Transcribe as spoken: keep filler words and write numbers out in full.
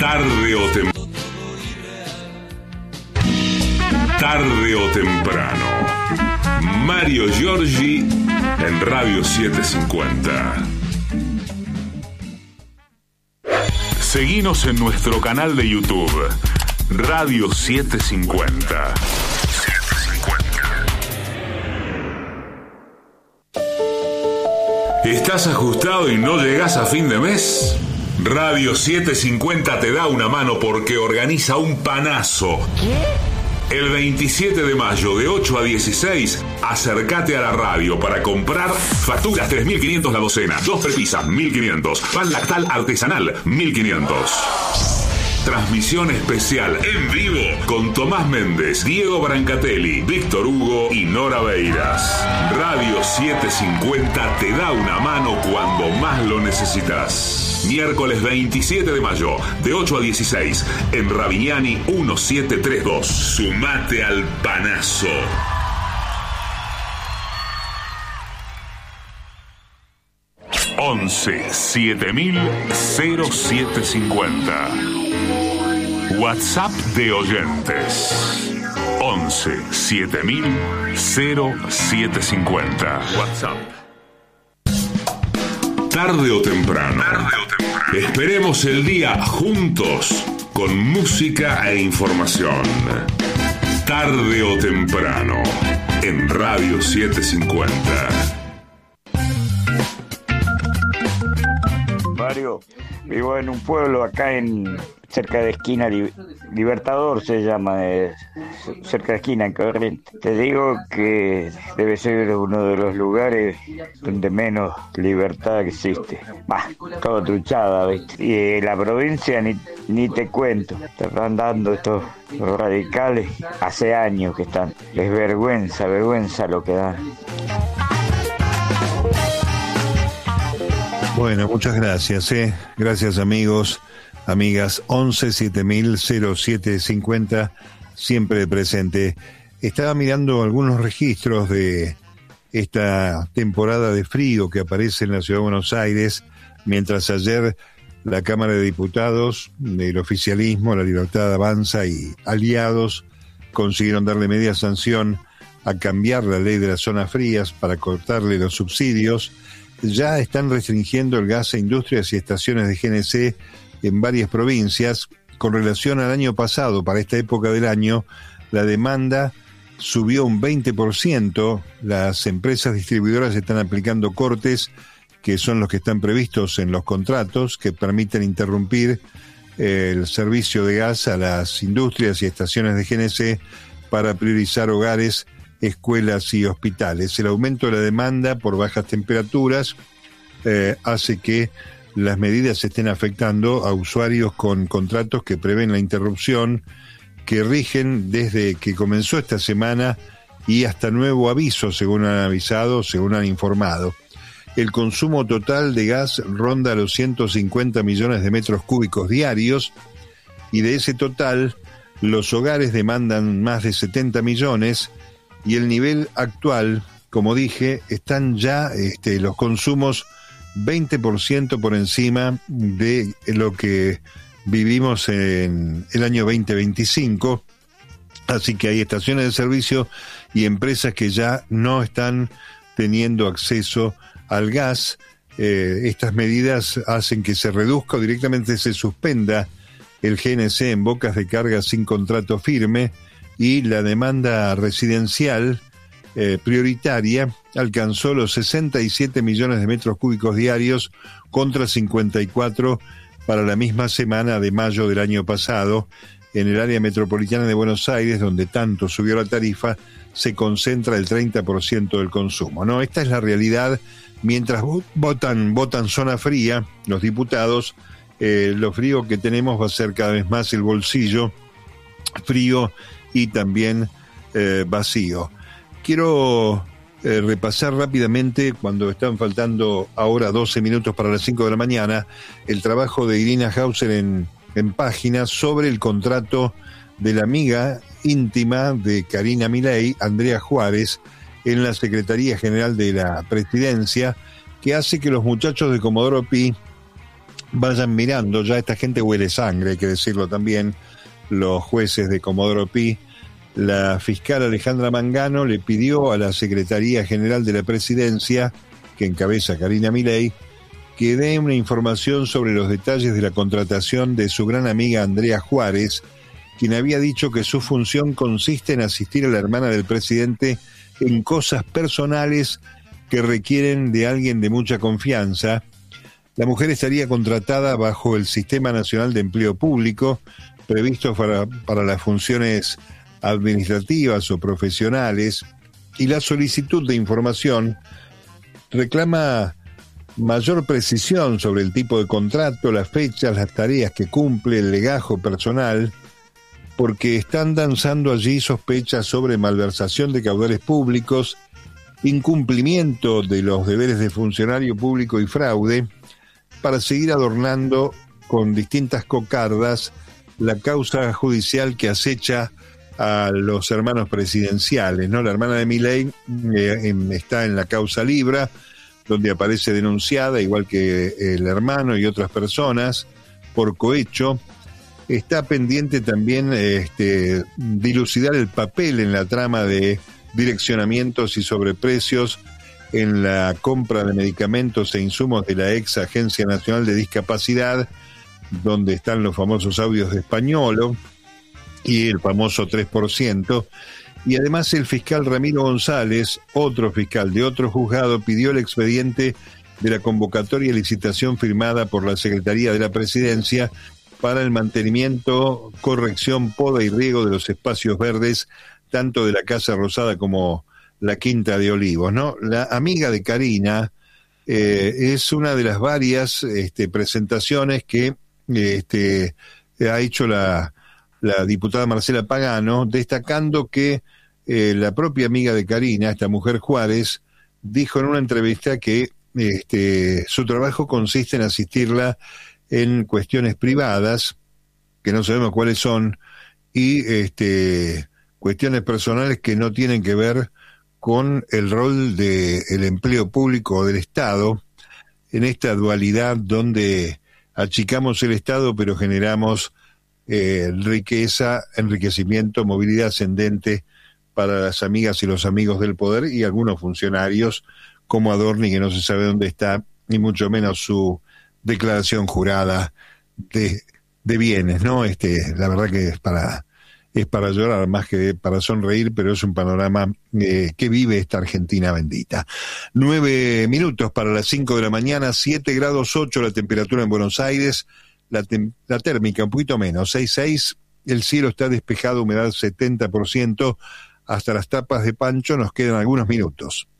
Tarde o temprano. Tarde o temprano. Mario Giorgi en Radio setecientos cincuenta. Seguinos en nuestro canal de YouTube, Radio setecientos cincuenta. ¿Estás ajustado y no llegás a fin de mes? Radio setecientos cincuenta te da una mano porque organiza un panazo. ¿Qué? El veintisiete de mayo de ocho a dieciséis, acércate a la radio para comprar facturas tres mil quinientos la docena, dos prepisas mil quinientos, pan lactal artesanal mil quinientos. Transmisión especial en vivo con Tomás Méndez, Diego Brancatelli, Víctor Hugo y Nora Beiras. Radio setecientos cincuenta te da una mano cuando más lo necesitas. Miércoles veintisiete de mayo, de ocho a dieciséis, en Ravignani diecisiete treinta y dos. Sumate al panazo. once siete mil cero siete cincuenta. WhatsApp de oyentes. once siete mil cero siete cincuenta. WhatsApp. Tarde o temprano. Tarde o temprano. Esperemos el día juntos con música e información. Tarde o temprano en Radio setecientos cincuenta. Mario, vivo en un pueblo acá en cerca de esquina Libertador, se llama, eh, cerca de esquina en Corrientes. Te digo que debe ser uno de los lugares donde menos libertad existe. Bah, todo truchada, ¿viste? Y eh, la provincia ni, ni te cuento. Te están dando estos radicales hace años que están. Es vergüenza, vergüenza lo que dan. Bueno, muchas gracias, ¿eh? Gracias, amigos, amigas. once siete mil cero siete cincuenta, siempre presente. Estaba mirando algunos registros de esta temporada de frío que aparece en la Ciudad de Buenos Aires, mientras ayer la Cámara de Diputados, el oficialismo, La Libertad Avanza y aliados consiguieron darle media sanción a cambiar la ley de las zonas frías para cortarle los subsidios. Ya están restringiendo el gas a industrias y estaciones de G N C en varias provincias. Con relación al año pasado, para esta época del año, la demanda subió un veinte por ciento. Las empresas distribuidoras están aplicando cortes, que son los que están previstos en los contratos, que permiten interrumpir el servicio de gas a las industrias y estaciones de G N C para priorizar hogares, escuelas y hospitales. El aumento de la demanda por bajas temperaturas eh, hace que las medidas estén afectando a usuarios con contratos que prevén la interrupción, que rigen desde que comenzó esta semana y hasta nuevo aviso, según han avisado, según han informado. El consumo total de gas ronda los ciento cincuenta millones de metros cúbicos diarios, y de ese total los hogares demandan más de setenta millones, y el nivel actual, como dije, están ya este, los consumos veinte por ciento por encima de lo que vivimos en el año veinte veinticinco, así que hay estaciones de servicio y empresas que ya no están teniendo acceso al gas. Eh, estas medidas hacen que se reduzca o directamente se suspenda el G N C en bocas de carga sin contrato firme, y la demanda residencial eh, prioritaria alcanzó los sesenta y siete millones de metros cúbicos diarios contra cincuenta y cuatro para la misma semana de mayo del año pasado. En el área metropolitana de Buenos Aires, donde tanto subió la tarifa, se concentra el treinta por ciento del consumo, ¿no? Esta es la realidad. Mientras votan, votan zona fría, los diputados, eh, lo frío que tenemos va a ser cada vez más el bolsillo frío y también eh, vacío. Quiero eh, repasar rápidamente, cuando están faltando ahora doce minutos para las cinco de la mañana, el trabajo de Irina Hauser en, en páginas sobre el contrato de la amiga íntima de Karina Milei, Andrea Juárez, en la Secretaría General de la Presidencia, que hace que los muchachos de Comodoro Pi vayan mirando, ya esta gente huele sangre, hay que decirlo también, los jueces de Comodoro Pi. La fiscal Alejandra Mangano le pidió a la Secretaría General de la Presidencia, que encabeza Karina Milei, que dé una información sobre los detalles de la contratación de su gran amiga Andrea Juárez, quien había dicho que su función consiste en asistir a la hermana del presidente en cosas personales que requieren de alguien de mucha confianza. La mujer estaría contratada bajo el Sistema Nacional de Empleo Público, previsto para, para las funciones administrativas o profesionales, y la solicitud de información reclama mayor precisión sobre el tipo de contrato, las fechas, las tareas que cumple, el legajo personal, porque están danzando allí sospechas sobre malversación de caudales públicos, incumplimiento de los deberes de funcionario público y fraude, para seguir adornando con distintas cocardas la causa judicial que acecha a los hermanos presidenciales, ¿no? La hermana de Milei eh, está en la causa Libra, donde aparece denunciada, igual que el hermano y otras personas, por cohecho. Está pendiente también este, dilucidar el papel en la trama de direccionamientos y sobreprecios en la compra de medicamentos e insumos de la ex Agencia Nacional de Discapacidad, donde están los famosos audios de Españolo y el famoso tres por ciento. Y además el fiscal Ramiro González, otro fiscal de otro juzgado, pidió el expediente de la convocatoria y licitación firmada por la Secretaría de la Presidencia para el mantenimiento, corrección, poda y riego de los espacios verdes, tanto de la Casa Rosada como la Quinta de Olivos, ¿no? La amiga de Karina eh, es una de las varias este, presentaciones que este, ha hecho la, la diputada Marcela Pagano, destacando que eh, la propia amiga de Karina, esta mujer Juárez, dijo en una entrevista que este, su trabajo consiste en asistirla en cuestiones privadas, que no sabemos cuáles son, y este, cuestiones personales que no tienen que ver con el rol del empleo público o del Estado, en esta dualidad donde achicamos el Estado pero generamos eh, riqueza, enriquecimiento, movilidad ascendente para las amigas y los amigos del poder y algunos funcionarios como Adorni, que no se sabe dónde está, ni mucho menos su declaración jurada de, de bienes, ¿no? Este, la verdad que es para, es para llorar más que para sonreír, pero es un panorama eh, que vive esta Argentina bendita. Nueve minutos para las cinco de la mañana, siete grados ocho la temperatura en Buenos Aires, la, tem- la térmica un poquito menos, seis seis, el cielo está despejado, humedad setenta por ciento, hasta las tapas de Pancho nos quedan algunos minutos.